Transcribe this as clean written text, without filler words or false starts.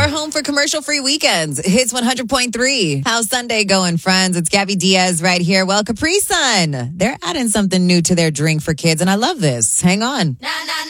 Your home for commercial-free weekends. Hits 100.3. How's Sunday going, friends? It's Gabby Diaz right here. Well, Capri Sun, they're adding something new to their drink for kids, and I love this. Hang on. Na, na,